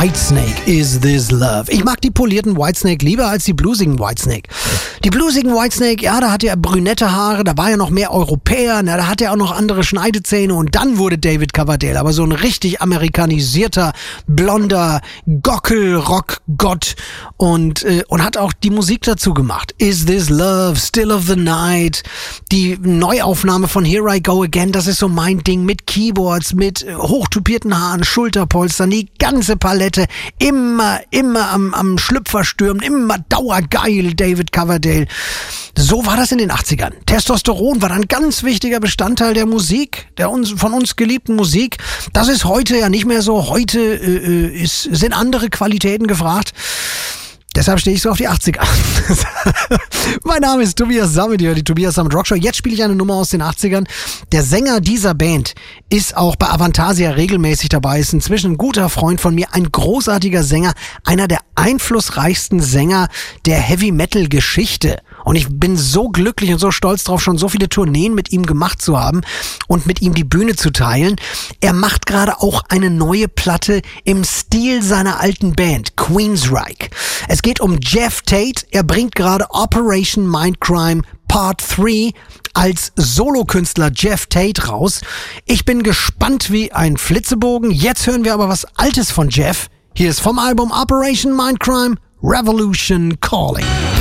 Whitesnake, Is This Love? Ich mag die polierten Whitesnake lieber als die bluesigen Whitesnake. Die bluesigen Whitesnake, ja, da hatte er brünette Haare, da war er noch mehr Europäer, na, da hatte er auch noch andere Schneidezähne und dann wurde David Coverdale aber so ein richtig amerikanisierter, blonder Gockel-Rock-Gott und hat auch die Musik dazu gemacht. Is This Love, Still of the Night, die Neuaufnahme von Here I Go Again, das ist so mein Ding, mit Keyboards, mit hochtupierten Haaren, Schulterpolstern, die ganze Palette, immer am Schlüpfer stürmen, immer dauergeil, David Coverdale. So war das in den 80ern. Testosteron war ein ganz wichtiger Bestandteil der Musik, von uns geliebten Musik. Das ist heute ja nicht mehr so. Heute sind andere Qualitäten gefragt. Deshalb stehe ich so auf die 80er. Mein Name ist Tobias Sammet, die Tobias Sammet Rockshow. Jetzt spiele ich eine Nummer aus den 80ern. Der Sänger dieser Band ist auch bei Avantasia regelmäßig dabei, ist inzwischen ein guter Freund von mir, ein großartiger Sänger, einer der einflussreichsten Sänger der Heavy-Metal-Geschichte. Und ich bin so glücklich und so stolz drauf, schon so viele Tourneen mit ihm gemacht zu haben und mit ihm die Bühne zu teilen. Er macht gerade auch eine neue Platte im Stil seiner alten Band, Queensryche. Es geht um Geoff Tate. Er bringt gerade Operation Mindcrime Part 3 als Solokünstler Geoff Tate raus. Ich bin gespannt wie ein Flitzebogen. Jetzt hören wir aber was Altes von Geoff. Hier ist vom Album Operation Mindcrime Revolution Calling.